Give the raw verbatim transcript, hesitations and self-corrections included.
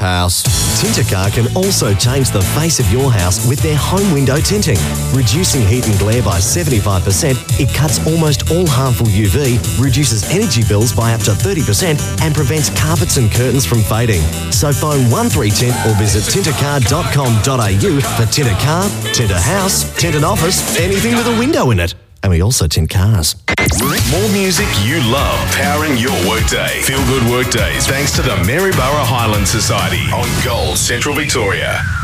house. Tintercar can also change the face of your house with their home window tinting. Reducing heat and glare by seventy-five percent, it cuts almost all harmful U V, reduces energy bills by up to thirty percent and prevents carpets and curtains from fading. So phone one three tint or visit tintercar dot com dot a u for Tinter Car, Tinter House, Tinted Office, anything with a window in it. And we also tint cars. More music you love, powering your workday. Feel Good Workdays, thanks to the Maryborough Highland Society on Gold Central Victoria.